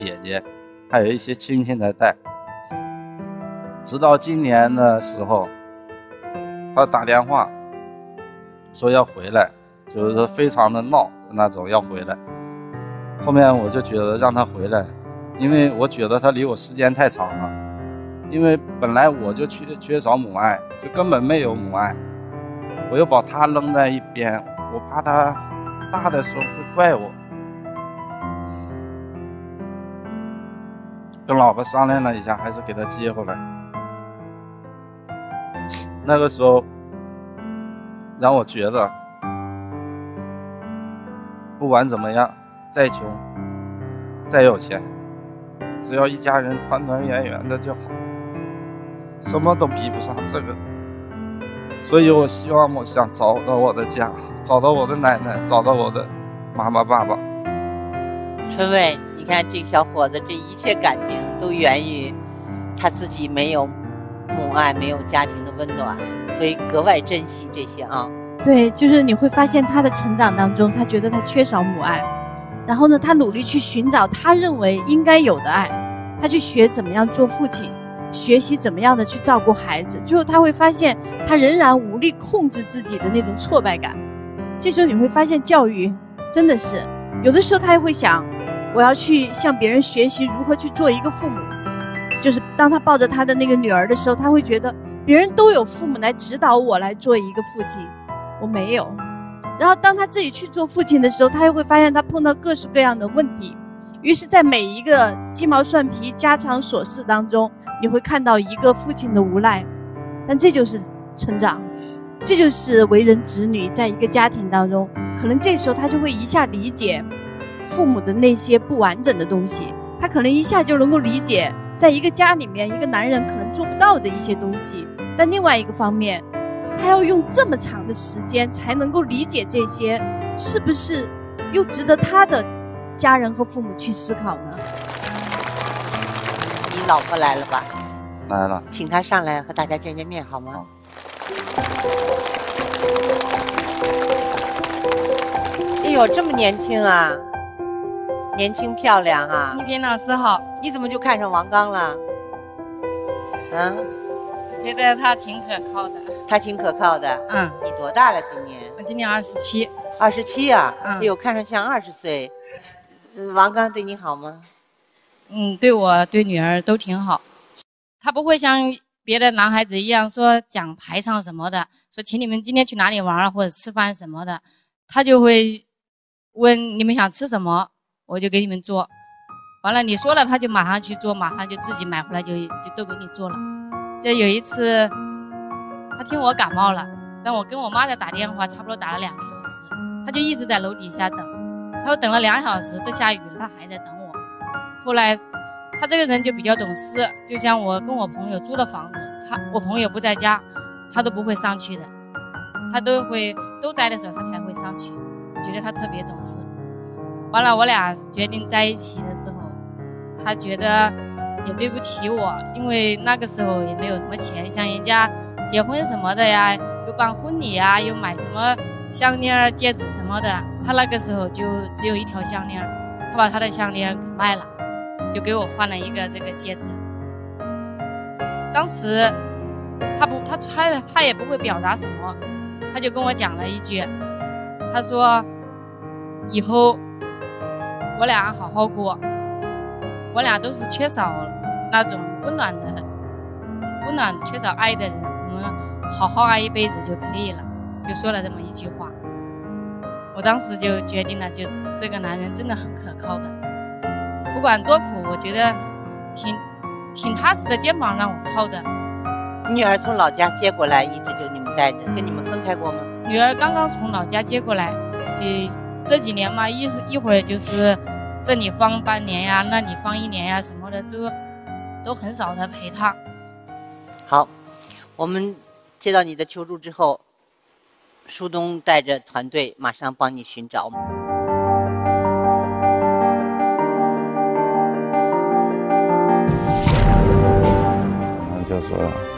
姐姐，还有一些亲戚在带。直到今年的时候，他打电话说要回来，就是说非常的闹那种要回来。后面我就觉得让他回来，因为我觉得他离我时间太长了，因为本来我就缺少母爱，就根本没有母爱，我又把他扔在一边，我怕他大的时候会怪我。跟老婆商量了一下，还是给他接回来。那个时候让我觉得不管怎么样，再穷再有钱，只要一家人团团圆圆的就好，什么都比不上这个。所以我希望我想找到我的家，找到我的奶奶，找到我的妈妈爸爸。 春伟，你看这个小伙子，这一切感情都源于他自己没有母爱，没有家庭的温暖，所以格外珍惜这些啊。 对，就是你会发现他的成长当中，他觉得他缺少母爱，然后呢，他努力去寻找他认为应该有的爱，他去学怎么样做父亲，学习怎么样的去照顾孩子，最后他会发现他仍然无力控制自己的那种挫败感。这时候你会发现教育真的是有的时候他也会想，我要去向别人学习如何去做一个父母。就是当他抱着他的那个女儿的时候，他会觉得别人都有父母来指导我来做一个父亲，我没有。然后当他自己去做父亲的时候，他又会发现他碰到各式各样的问题，于是在每一个鸡毛蒜皮家常琐事当中，你会看到一个父亲的无奈。但这就是成长，这就是为人子女在一个家庭当中，可能这时候他就会一下理解父母的那些不完整的东西，他可能一下就能够理解在一个家里面一个男人可能做不到的一些东西。但另外一个方面，他要用这么长的时间才能够理解这些，是不是又值得他的家人和父母去思考呢？ 你老婆来了吧？ 来了， 请她上来和大家见见面好吗？哎呦，这么年轻啊，年轻漂亮啊！ 一平老师好。 你怎么就看上王刚了？啊？ 觉得他挺可靠的。 他挺可靠的。 嗯。 你多大了？今年？ 我今年27。 27啊？ 嗯。 哎呦，看上像20岁。王刚对你好吗？ 对我对女儿都挺好。他不会像别的男孩子一样说讲排场什么的，说请你们今天去哪里玩或者吃饭什么的，他就会问你们想吃什么，我就给你们做。完了你说了他就马上去做，马上就自己买回来就都给你做了。就有一次他听我感冒了，但我跟我妈在打电话，差不多打了2个小时，他就一直在楼底下等，差不多等了2小时，都下雨了他还在等我。后来他这个人就比较懂事，就像我跟我朋友租的房子，我朋友不在家他都不会上去的，他都在的时候他才会上去。我觉得他特别懂事。完了我俩决定在一起的时候，他觉得也对不起我，因为那个时候也没有什么钱，像人家结婚什么的呀，又办婚礼呀，又买什么项链戒指什么的，他那个时候就只有一条项链，他把他的项链给卖了，就给我换了一个这个戒指。当时他也不会表达什么，他就跟我讲了一句，他说以后我俩好好过，我俩都是缺少那种温暖缺少爱的人，我们好好爱一辈子就可以了，就说了这么一句话。我当时就决定了，就这个男人真的很可靠的，不管多苦，我觉得挺踏实的肩膀让我靠的。 女儿从老家接过来，一直就你们带着，跟你们分开过吗？ 女儿刚刚从老家接过来，这几年嘛，一会儿就是这里放半年呀，那里放1年呀，什么的都很少的陪她。 好，我们接到你的求助之后，舒东带着团队马上帮你寻找。 就说